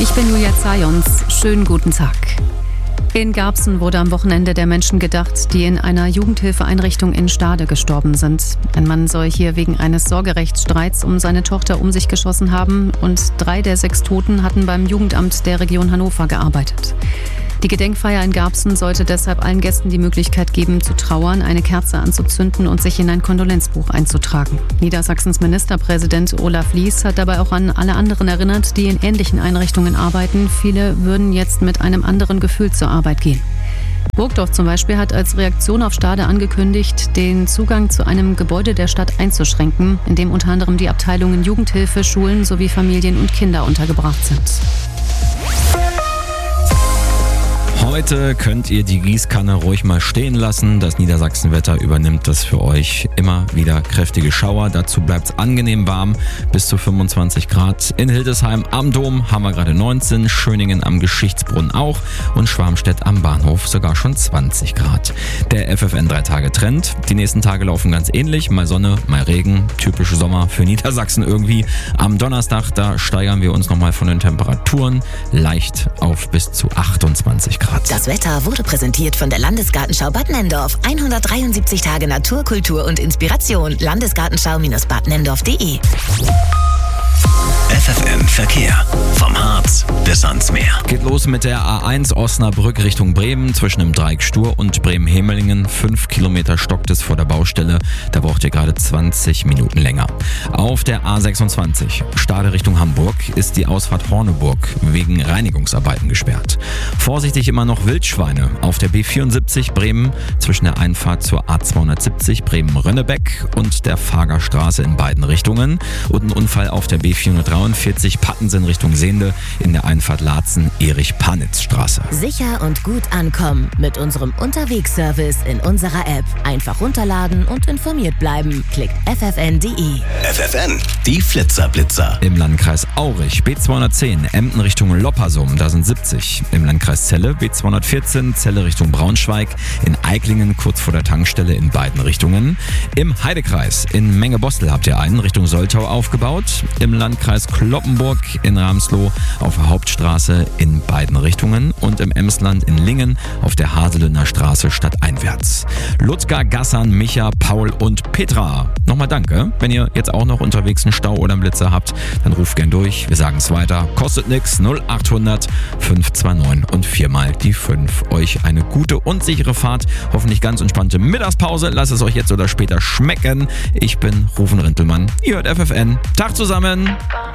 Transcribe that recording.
Ich bin Julia Zajons. Schönen guten Tag. In Garbsen wurde am Wochenende der Menschen gedacht, die in einer Jugendhilfeeinrichtung in Stade gestorben sind. Ein Mann soll hier wegen eines Sorgerechtsstreits um seine Tochter um sich geschossen haben und 3 der 6 Toten hatten beim Jugendamt der Region Hannover gearbeitet. Die Gedenkfeier in Garbsen sollte deshalb allen Gästen die Möglichkeit geben, zu trauern, eine Kerze anzuzünden und sich in ein Kondolenzbuch einzutragen. Niedersachsens Ministerpräsident Olaf Lies hat dabei auch an alle anderen erinnert, die in ähnlichen Einrichtungen arbeiten. Viele würden jetzt mit einem anderen Gefühl zur Arbeit gehen. Burgdorf zum Beispiel hat als Reaktion auf Stade angekündigt, den Zugang zu einem Gebäude der Stadt einzuschränken, in dem unter anderem die Abteilungen Jugendhilfe, Schulen sowie Familien und Kinder untergebracht sind. Heute könnt ihr die Gießkanne ruhig mal stehen lassen. Das Niedersachsenwetter übernimmt das für euch. Immer wieder kräftige Schauer. Dazu bleibt es angenehm warm, bis zu 25 Grad. In Hildesheim am Dom haben wir gerade 19, Schöningen am Geschichtsbrunnen auch und Schwarmstedt am Bahnhof sogar schon 20 Grad. Der FFN 3-Tage-Trend. Die nächsten Tage laufen ganz ähnlich. Mal Sonne, mal Regen. Typische Sommer für Niedersachsen irgendwie. Am Donnerstag, da steigern wir uns nochmal von den Temperaturen leicht auf bis zu 28 Grad. Das Wetter wurde präsentiert von der Landesgartenschau Bad Nenndorf. 173 Tage Natur, Kultur und Inspiration. Landesgartenschau-badnenndorf.de. FFN Verkehr. Vom Harz bis ans Meer. Geht los mit der A1 Osnabrück Richtung Bremen zwischen dem Dreieck Stur und Bremen-Hemelingen. 5 Kilometer stockt es vor der Baustelle. Da braucht ihr gerade 20 Minuten länger. Auf der A26 Stade Richtung Hamburg ist die Ausfahrt Horneburg wegen Reinigungsarbeiten gesperrt. Vorsichtig immer noch Wildschweine auf der B74 Bremen zwischen der Einfahrt zur A270 Bremen-Rönnebeck und der Fagerstraße in beiden Richtungen. Und ein Unfall auf der B443 Pattensen Richtung Sehnde in der Einfahrt Laatzen-Erich-Panitz-Straße. Sicher und gut ankommen mit unserem Unterwegsservice in unserer App. Einfach runterladen und informiert bleiben. Klickt ffn.de. FFN, die Flitzer-Blitzer. Im Landkreis Aurich B210 Emden Richtung Loppersum, da sind 70. Im Landkreis Celle B214 Celle Richtung Braunschweig. In Eiklingen kurz vor der Tankstelle in beiden Richtungen. Im Heidekreis in Menge-Bostel habt ihr einen Richtung Soltau aufgebaut. Im Landkreis Cloppenburg in Ramsloh auf der Hauptstraße in beiden Richtungen und im Emsland in Lingen auf der Haselüner Straße stadteinwärts. Ludger, Gassan, Micha, Paul und Petra. Nochmal danke. Wenn ihr jetzt auch noch unterwegs einen Stau oder einen Blitzer habt, dann ruft gern durch. Wir sagen es weiter. Kostet nix. 0800 529 und 4 mal die 5. Euch eine gute und sichere Fahrt. Hoffentlich ganz entspannte Mittagspause. Lasst es euch jetzt oder später schmecken. Ich bin Rufen Rintelmann. Ihr hört FFN. Tag zusammen.